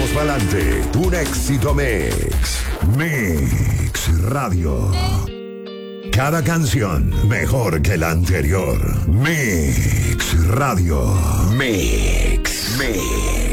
más pa'lante, un éxito mix. Mix Radio. Cada canción mejor que la anterior. Mix Radio. Mix.